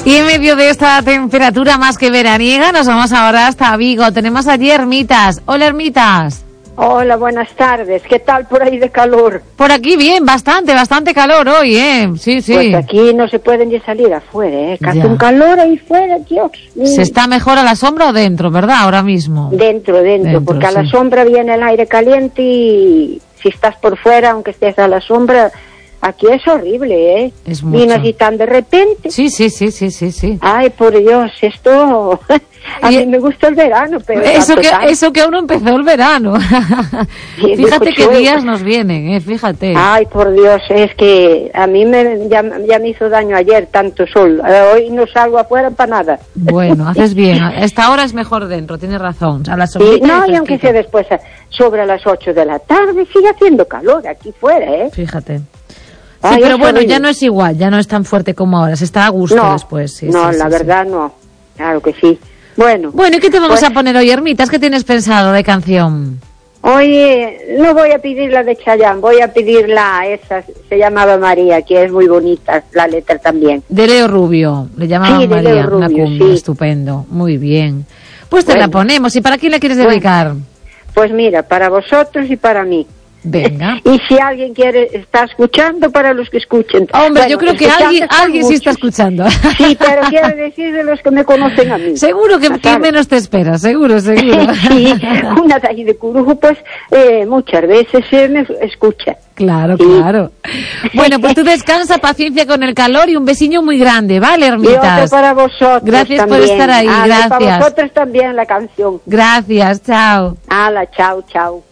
Y en medio de esta temperatura más que veraniega, nos vamos ahora hasta Vigo. Tenemos allí Ermitas. Hola, Ermitas. Hola, buenas tardes. ¿Qué tal por ahí de calor? Por aquí bien, bastante calor hoy, Sí. Pues aquí no se pueden ni salir afuera, Que hace un calor ahí fuera, Dios mío. ¿Se está mejor a la sombra o dentro, verdad, ahora mismo? Dentro, porque a la sombra viene el aire caliente y si estás por fuera, aunque estés a la sombra... Aquí es horrible, Es mucho. Vino así tan de repente. Sí. Ay, por Dios, esto... A mí me gusta el verano, pero... Eso que aún no empezó el verano. Fíjate qué días nos vienen, fíjate. Ay, por Dios, es que a mí ya me hizo daño ayer tanto sol. Hoy no salgo afuera para nada. Bueno, haces bien. A esta hora es mejor dentro, tienes razón. A la no, y aunque sea después, sobre las 8 de la tarde, sigue haciendo calor aquí fuera, Fíjate. Sí, pero bueno, ya no es igual, ya no es tan fuerte como ahora, se está a gusto después. Sí, la verdad no, claro que sí. Bueno, ¿y qué te vamos a poner hoy, Ermitas? ¿Qué tienes pensado de canción? Oye, no voy a pedir la de Chayanne, voy a pedir esa, se llamaba María, que es muy bonita, la letra también. De Leo Rubio, le llamaban María, Leo Rubio, una cumbia, estupendo, muy bien. Pues te la ponemos, ¿y para quién la quieres dedicar? Pues mira, para vosotros y para mí. Venga. Y si alguien está escuchando, para los que escuchen. Hombre, yo creo que alguien sí está escuchando. Sí, pero quiero decir de los que me conocen a mí. Seguro que menos te espera, seguro. Sí, una de ahí de Corujo, pues muchas veces se me escucha. Claro. Bueno, pues tú descansa, paciencia con el calor y un besiño muy grande, ¿vale, Ermitas? Y otro para vosotros. Gracias también. por estar ahí, gracias. Para vosotros también la canción. Gracias, chao. Hala, chao.